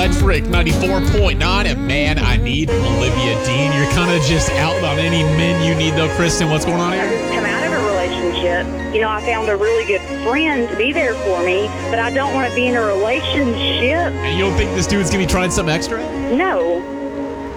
Electric 94.9. And man, I need Olivia Dean. You're kind of just out on any men you need, though. Kristen, what's going on here? I just come out of a relationship. You know, I found a really good friend to be there for me, but I don't want to be in a relationship. And you don't think this dude's going to be trying something extra? No.